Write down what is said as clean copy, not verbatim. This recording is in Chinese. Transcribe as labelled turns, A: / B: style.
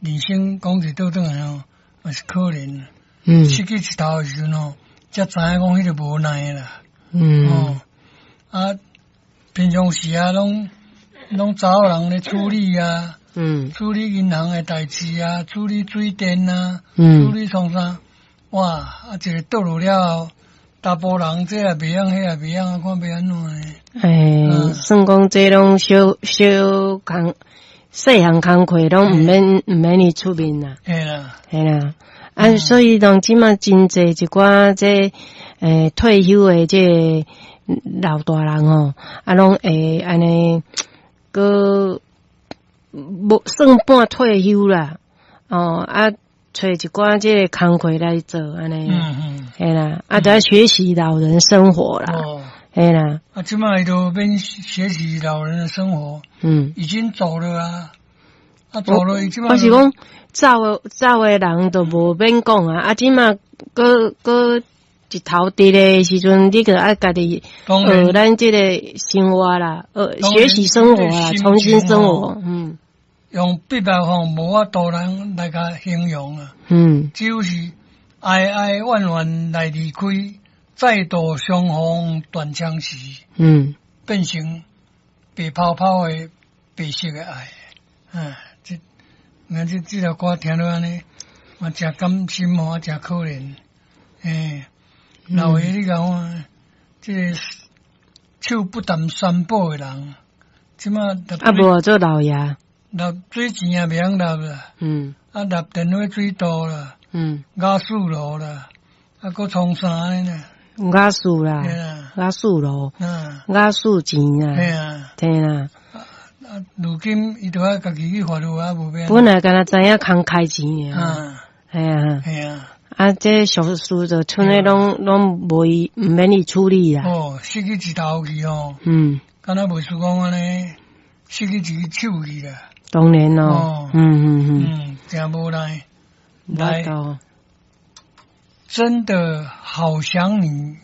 A: 人生讲一倒转来哦，也是可怜。失去一头的时阵哦，才知影讲迄个无奈啦。平常时啊，拢查某人咧处理啊，处理银行的代志啊，处理水电啊，处理创啥，哇，一个倒落了后，大波人这也袂样，迄也袂样，看要安怎呢？
B: 算讲这拢小工，细项工课拢毋免伊出面啦。系啦。所以人即马真济一寡退休的老大人吼，拢会安尼个无算半退休啦，找一寡工课来做安尼，系啦，都要学习老人生活啦，系啦。
A: 即马伊都免学习老人的生活，已经走了啊，走了，伊即马我
B: 是讲走的人都无免讲啊，即马个一头直的时阵，你个爱家己学咱这个生活啦，学习生活啦，重新生活，
A: 用笔白吼无法度人来甲形容啊，只有是哀哀怨怨来离开，再度相逢断肠时，变成白泡泡的白色的爱，这条歌听到安尼，我真甘心哦，真可怜，老爷你讲我，这个手不谈三宝的人，即马
B: 无做老爷，
A: 纳水钱也袂晓纳啦，纳电话水道啦，雅树路啦，搁创啥呢？
B: 雅树啦，雅树路，雅树钱啊，对啦。
A: 如今伊都要家己去法律啊，无变。
B: 本来敢若知影空开钱的，系啊，这小事就剩诶拢无伊毋免伊处理啦。
A: 失去一头去哦。敢若袂输讲安尼，失去一个手去啦。
B: 当然咯。
A: 真无奈。来，真的好想你，